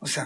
O sea,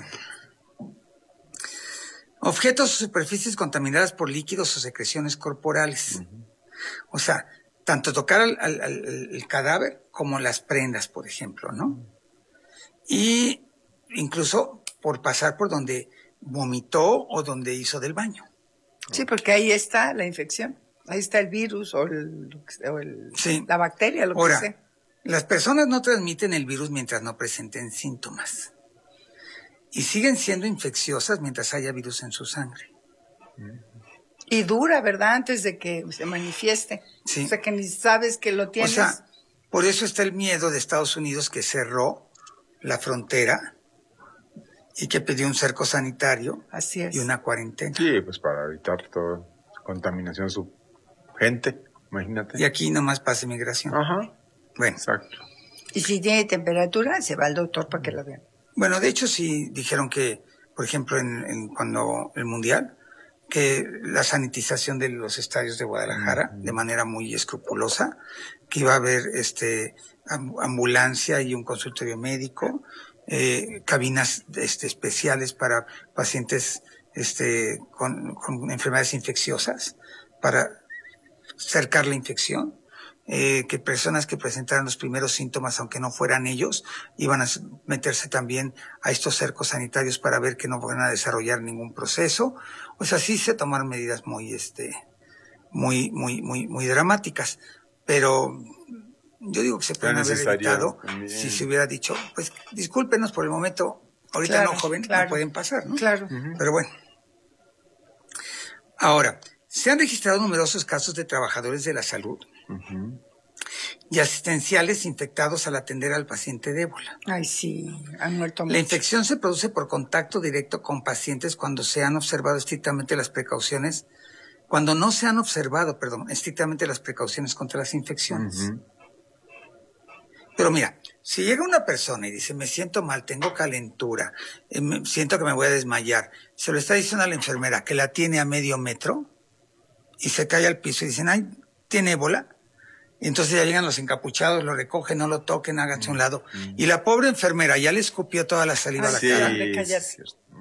objetos o superficies contaminadas por líquidos o secreciones corporales. O sea, tanto tocar al cadáver como las prendas, por ejemplo, ¿no? Y incluso por pasar por donde vomitó o donde hizo del baño. Sí, porque ahí está la infección. Ahí está el virus o Sí. la bacteria, lo Ahora, que sea. las personas no transmiten el virus mientras no presenten síntomas. Y siguen siendo infecciosas mientras haya virus en su sangre. Y dura, ¿verdad? Antes de que se manifieste. Sí. O sea, que ni sabes que lo tienes. O sea, por eso está el miedo de Estados Unidos, que cerró la frontera y que pidió un cerco sanitario. Así es. Y una cuarentena. Sí, pues para evitar toda contaminación de su gente, imagínate. Y aquí nomás pasa migración. Ajá. Bueno. Exacto. Y si tiene temperatura, se va al doctor para que la vean. Bueno, de hecho sí dijeron que, por ejemplo, cuando el Mundial, que la sanitización de los estadios de Guadalajara, de manera muy escrupulosa, que iba a haber ambulancia y un consultorio médico, cabinas especiales para pacientes con enfermedades infecciosas, para cercar la infección. Que personas que presentaran los primeros síntomas, aunque no fueran ellos, iban a meterse también a estos cercos sanitarios para ver que no fueran a desarrollar ningún proceso. O sea, sí se tomaron medidas muy dramáticas, pero yo digo que se pueden haber evitado también. Si se hubiera dicho, pues discúlpenos por el momento, ahorita no, joven, no pueden pasar, ¿no? Claro. Pero bueno. Ahora, se han registrado numerosos casos de trabajadores de la salud y asistenciales infectados al atender al paciente de ébola. Ay, sí, han muerto mucho. La infección se produce por contacto directo con pacientes cuando no se han observado estrictamente las precauciones contra las infecciones. Pero mira, si llega una persona y dice, me siento mal, tengo calentura, siento que me voy a desmayar, se lo está diciendo a la enfermera que la tiene a medio metro y se cae al piso y dicen, ay, ¿tiene ébola? Y entonces ya llegan los encapuchados, lo recogen, no lo toquen, háganse a un lado. Y la pobre enfermera ya le escupió toda la saliva a la cara. Cállate.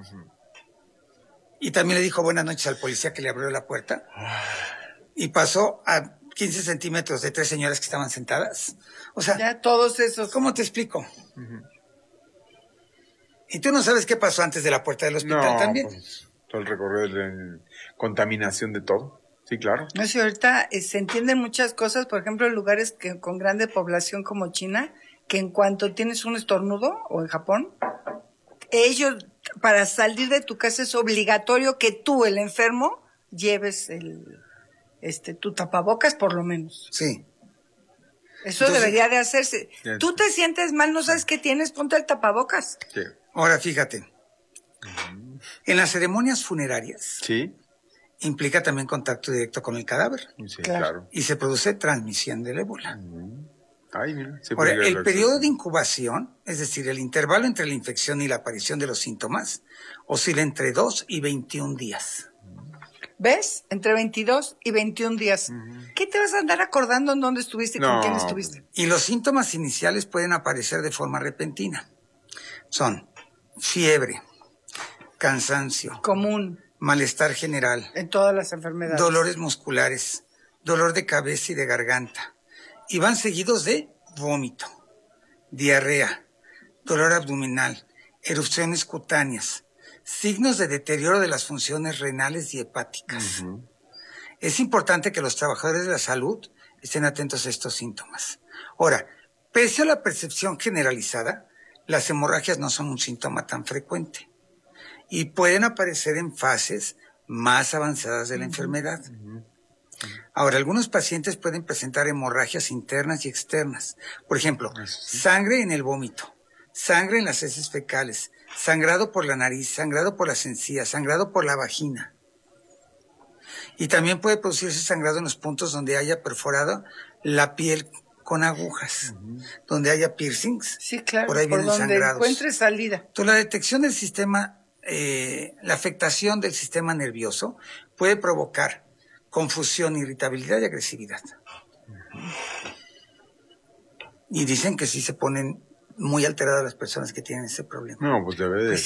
Y también le dijo buenas noches al policía que le abrió la puerta. Y pasó a 15 centímetros de 3 señoras que estaban sentadas. O sea, ya todos esos. ¿Cómo te explico? Y tú no sabes qué pasó antes de la puerta del hospital también. Pues, todo el recorrido de contaminación de todo. Sí, claro. No sé, ahorita se entienden muchas cosas, por ejemplo, en lugares con grande población como China, que en cuanto tienes un estornudo, o en Japón, ellos, para salir de tu casa es obligatorio que tú, el enfermo, lleves tu tapabocas por lo menos. Sí. Eso entonces, debería de hacerse. Tú te sientes mal, no sabes qué tienes, ponte el tapabocas. Sí. Ahora, fíjate. En las ceremonias funerarias. Sí. Implica también contacto directo con el cadáver. Sí, claro. Y se produce transmisión del ébola. Ay, mira, ahora, el periodo de incubación, es decir, el intervalo entre la infección y la aparición de los síntomas, oscila entre 2 y 21 días. ¿Ves? Entre 22 y 21 días. ¿Qué te vas a andar acordando en dónde estuviste y con quién estuviste? Y los síntomas iniciales pueden aparecer de forma repentina. Son fiebre, cansancio. Común. Malestar general. En todas las enfermedades. Dolores musculares, dolor de cabeza y de garganta. Y van seguidos de vómito, diarrea, dolor abdominal, erupciones cutáneas, signos de deterioro de las funciones renales y hepáticas. Es importante que los trabajadores de la salud estén atentos a estos síntomas. Ahora, pese a la percepción generalizada, las hemorragias no son un síntoma tan frecuente y pueden aparecer en fases más avanzadas de la enfermedad. Ahora, algunos pacientes pueden presentar hemorragias internas y externas. Por ejemplo, sangre en el vómito, sangre en las heces fecales, sangrado por la nariz, sangrado por las encías, sangrado por la vagina. Y también puede producirse sangrado en los puntos donde haya perforado la piel con agujas, donde haya piercings. Sí, claro, por ahí vienen donde sangrados. encuentre salida. Entonces, la detección del sistema, la afectación del sistema nervioso puede provocar confusión, irritabilidad y agresividad. Y dicen que sí se ponen muy alteradas las personas que tienen ese problema. No, pues debe de